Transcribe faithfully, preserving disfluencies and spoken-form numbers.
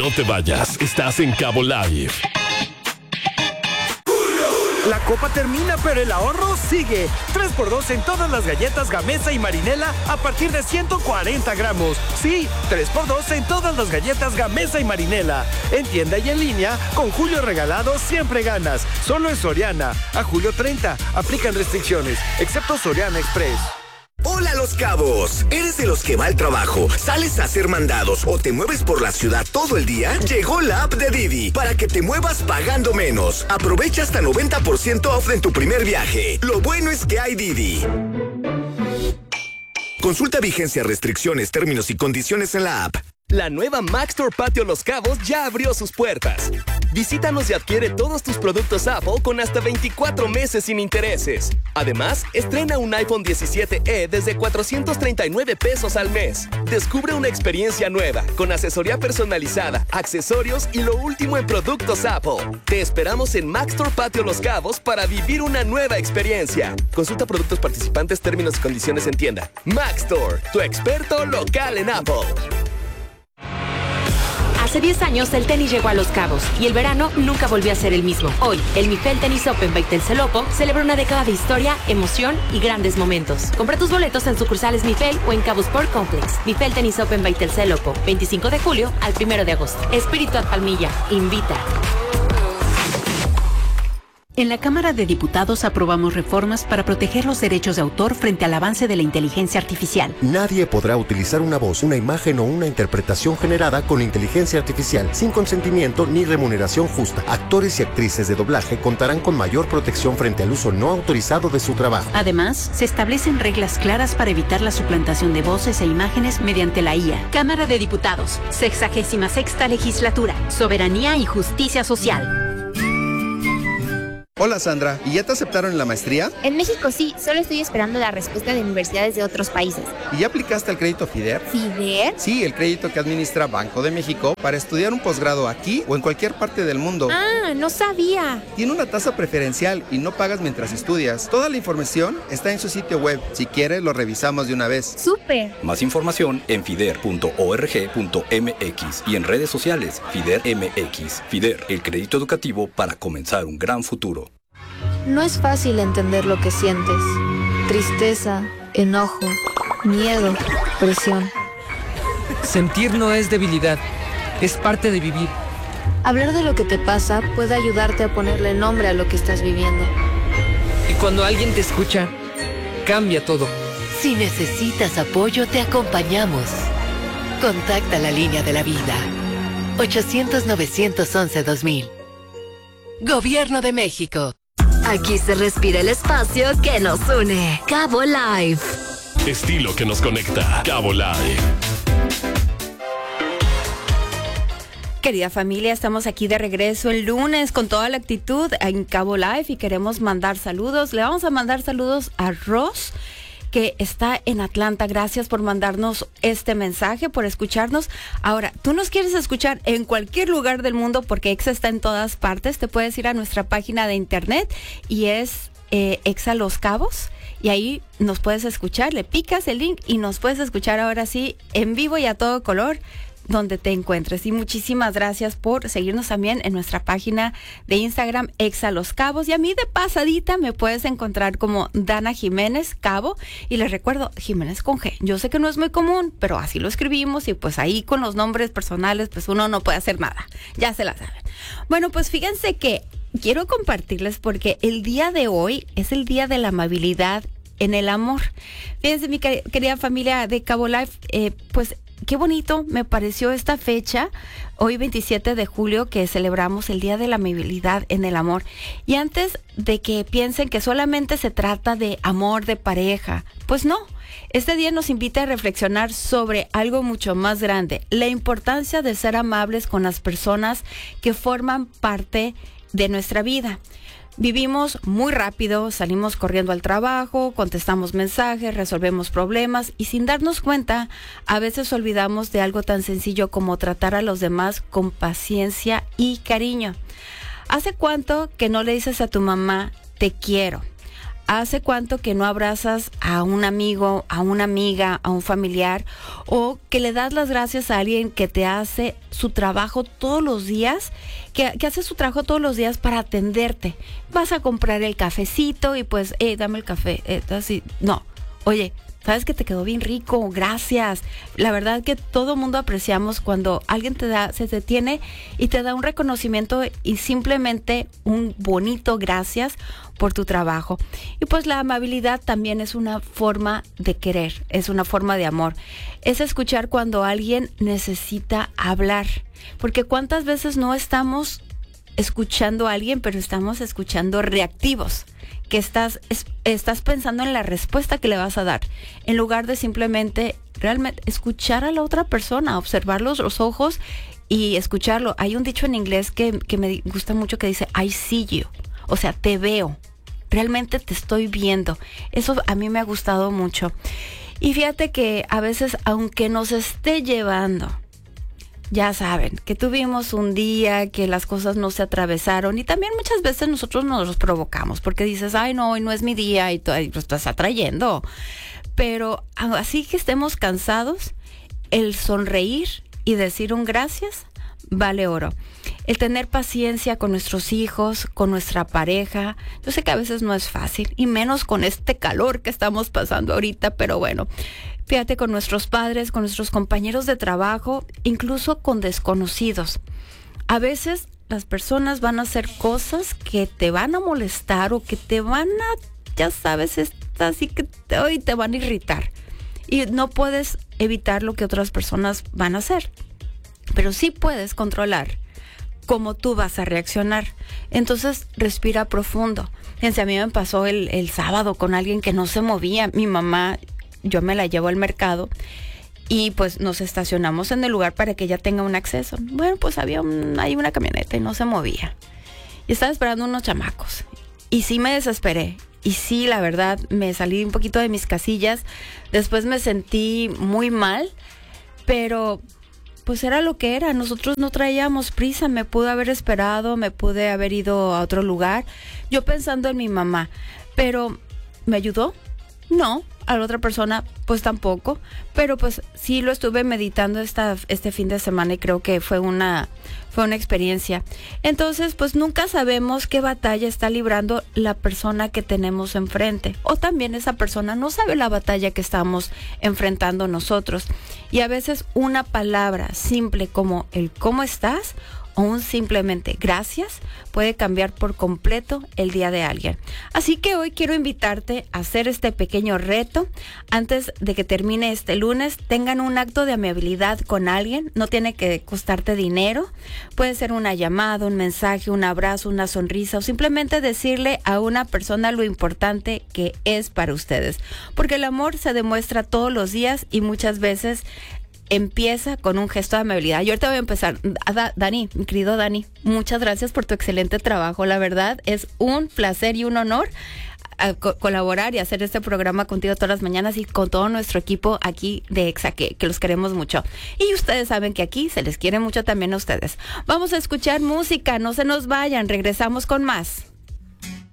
No te vayas, estás en Cabo Live. La copa termina, pero el ahorro sigue. tres por dos en todas las galletas Gamesa y Marinela a partir de ciento cuarenta gramos. Sí, tres por dos en todas las galletas Gamesa y Marinela. En tienda y en línea, con Julio Regalado siempre ganas. Solo en Soriana. A julio treinta. Aplican restricciones, excepto Soriana Express. Hola Los Cabos, ¿eres de los que va al trabajo, sales a hacer mandados o te mueves por la ciudad todo el día? Llegó la app de Didi para que te muevas pagando menos. Aprovecha hasta noventa por ciento off en tu primer viaje. Lo bueno es que hay Didi. Consulta vigencia, restricciones, términos y condiciones en la app. La nueva Maxtor Patio Los Cabos ya abrió sus puertas. Visítanos y adquiere todos tus productos Apple con hasta veinticuatro meses sin intereses. Además, estrena un iPhone diecisiete E desde cuatrocientos treinta y nueve pesos al mes. Descubre una experiencia nueva, con asesoría personalizada, accesorios y lo último en productos Apple. Te esperamos en Maxtor Patio Los Cabos para vivir una nueva experiencia. Consulta productos participantes, términos y condiciones en tienda. Maxtor, tu experto local en Apple. Hace diez años el tenis llegó a Los Cabos y el verano nunca volvió a ser el mismo. Hoy, el Mifel Tennis Open by Telcelopo celebra una década de historia, emoción y grandes momentos. Compra tus boletos en sucursales Mifel o en Cabo Sport Complex. Mifel Tennis Open by Telcelopo, veinticinco de julio al primero de agosto. Espirituat Palmilla, invita. En la Cámara de Diputados aprobamos reformas para proteger los derechos de autor frente al avance de la inteligencia artificial. Nadie podrá utilizar una voz, una imagen o una interpretación generada con inteligencia artificial sin consentimiento ni remuneración justa. Actores y actrices de doblaje contarán con mayor protección frente al uso no autorizado de su trabajo. Además, se establecen reglas claras para evitar la suplantación de voces e imágenes mediante la I A. Cámara de Diputados, sexagésima sexta legislatura, soberanía y justicia social. Hola Sandra, ¿y ya te aceptaron en la maestría? En México sí, solo estoy esperando la respuesta de universidades de otros países. ¿Y ya aplicaste al crédito FIDER? ¿FIDER? Sí, el crédito que administra Banco de México para estudiar un posgrado aquí o en cualquier parte del mundo. Ah, no sabía. Tiene una tasa preferencial y no pagas mientras estudias. Toda la información está en su sitio web. Si quieres, lo revisamos de una vez. ¡Súper! Más información en fider punto org punto m x y en redes sociales FIDER M X. FIDER, el crédito educativo para comenzar un gran futuro. No es fácil entender lo que sientes. Tristeza, enojo, miedo, presión. Sentir no es debilidad, es parte de vivir. Hablar de lo que te pasa puede ayudarte a ponerle nombre a lo que estás viviendo. Y cuando alguien te escucha, cambia todo. Si necesitas apoyo, te acompañamos. Contacta la línea de la vida. ochocientos, novecientos once, dos mil. Gobierno de México. Aquí se respira el espacio que nos une. Cabo Live. Estilo que nos conecta. Cabo Live. Querida familia, estamos aquí de regreso el lunes con toda la actitud en Cabo Live y queremos mandar saludos. Le vamos a mandar saludos a Ross, que está en Atlanta. Gracias por mandarnos este mensaje, por escucharnos. Ahora, tú nos quieres escuchar en cualquier lugar del mundo porque Exa está en todas partes. Te puedes ir a nuestra página de internet y es eh, Exa Los Cabos. Y ahí nos puedes escuchar, le picas el link y nos puedes escuchar ahora sí en vivo y a todo color donde te encuentres. Y muchísimas gracias por seguirnos también en nuestra página de Instagram, Exa Los Cabos. Y a mí de pasadita me puedes encontrar como Dana Jiménez Cabo. Y les recuerdo, Jiménez con G. Yo sé que no es muy común, pero así lo escribimos y pues ahí con los nombres personales pues uno no puede hacer nada. Ya se la saben. Bueno, pues fíjense que quiero compartirles porque el día de hoy es el día de la amabilidad en el amor. Fíjense, mi querida familia de Cabo Life, eh, pues qué bonito me pareció esta fecha, hoy veintisiete de julio, que celebramos el Día de la Amabilidad en el Amor. Y antes de que piensen que solamente se trata de amor de pareja, pues no. Este día nos invita a reflexionar sobre algo mucho más grande, la importancia de ser amables con las personas que forman parte de nuestra vida. Vivimos muy rápido, salimos corriendo al trabajo, contestamos mensajes, resolvemos problemas y sin darnos cuenta, a veces olvidamos de algo tan sencillo como tratar a los demás con paciencia y cariño. ¿Hace cuánto que no le dices a tu mamá, te quiero? ¿Hace cuánto que no abrazas a un amigo, a una amiga, a un familiar? O que le das las gracias a alguien que te hace su trabajo todos los días, que, que hace su trabajo todos los días para atenderte. Vas a comprar el cafecito y pues, eh, dame el café. Eh, así, no, oye, sabes que te quedó bien rico, gracias. La verdad que todo mundo apreciamos cuando alguien te da, se detiene y te da un reconocimiento y simplemente un bonito gracias por tu trabajo. Y pues la amabilidad también es una forma de querer, es una forma de amor. Es escuchar cuando alguien necesita hablar, porque cuántas veces no estamos escuchando a alguien, pero estamos escuchando reactivos, que estás, es, estás pensando en la respuesta que le vas a dar, en lugar de simplemente realmente escuchar a la otra persona, observar los, los ojos y escucharlo. Hay un dicho en inglés que, que me gusta mucho que dice, I see you, o sea, te veo, realmente te estoy viendo. Eso a mí me ha gustado mucho. Y fíjate que a veces, aunque nos esté llevando, ya saben, que tuvimos un día, que las cosas no se atravesaron, y también muchas veces nosotros nos los provocamos, porque dices, ay no, hoy no es mi día, y tú lo estás atrayendo. Pero así que estemos cansados, el sonreír y decir un gracias vale oro. El tener paciencia con nuestros hijos, con nuestra pareja. Yo sé que a veces no es fácil, y menos con este calor que estamos pasando ahorita, pero bueno, fíjate, con nuestros padres, con nuestros compañeros de trabajo, incluso con desconocidos. A veces las personas van a hacer cosas que te van a molestar o que te van a, ya sabes, así que te, hoy te van a irritar. Y no puedes evitar lo que otras personas van a hacer, pero sí puedes controlar cómo tú vas a reaccionar. Entonces, respira profundo. Fíjense, a mí me pasó el, el sábado con alguien que no se movía. Mi mamá, yo me la llevo al mercado y pues nos estacionamos en el lugar para que ella tenga un acceso. Bueno, pues había un, ahí una camioneta y no se movía. Y estaba esperando unos chamacos. Y sí me desesperé. Y sí, la verdad, me salí un poquito de mis casillas. Después me sentí muy mal, pero pues era lo que era. Nosotros no traíamos prisa. Me pude haber esperado, me pude haber ido a otro lugar. Yo pensando en mi mamá. Pero, ¿me ayudó? No. A la otra persona, pues tampoco. Pero pues sí lo estuve meditando esta, este fin de semana y creo que fue una, fue una experiencia. Entonces, pues nunca sabemos qué batalla está librando la persona que tenemos enfrente. O también esa persona no sabe la batalla que estamos enfrentando nosotros. Y a veces una palabra simple como el ¿cómo estás? O un simplemente gracias puede cambiar por completo el día de alguien. Así que hoy quiero invitarte a hacer este pequeño reto. Antes de que termine este lunes, tengan un acto de amabilidad con alguien. No tiene que costarte dinero. Puede ser una llamada, un mensaje, un abrazo, una sonrisa o simplemente decirle a una persona lo importante que es para ustedes. Porque el amor se demuestra todos los días y muchas veces empieza con un gesto de amabilidad. Yo ahorita voy a empezar. Dani, mi querido Dani, muchas gracias por tu excelente trabajo. La verdad es un placer y un honor uh, co- colaborar y hacer este programa contigo todas las mañanas y con todo nuestro equipo aquí de Exa, que, que los queremos mucho. Y ustedes saben que aquí se les quiere mucho también a ustedes. Vamos a escuchar música, no se nos vayan, regresamos con más.